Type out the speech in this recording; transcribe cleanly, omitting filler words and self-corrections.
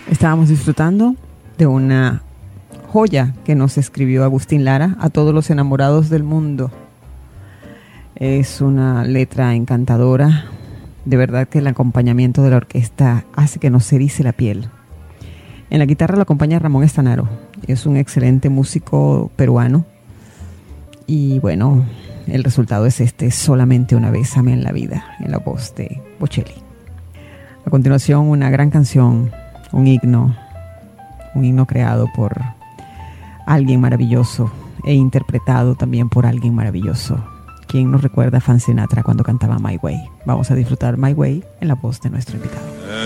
Estábamos disfrutando de una joya que nos escribió Agustín Lara a todos los enamorados del mundo. Es una letra encantadora. De verdad que el acompañamiento de la orquesta hace que nos erice la piel. En la guitarra lo acompaña Ramón Estanaro. Es un excelente músico peruano. Y bueno, el resultado es este: Solamente una vez amé en la vida, en la voz de Bocelli. A continuación, una gran canción, un himno creado por alguien maravilloso e interpretado también por alguien maravilloso. ¿Quién nos recuerda a Frank Sinatra cuando cantaba My Way? Vamos a disfrutar My Way en la voz de nuestro invitado.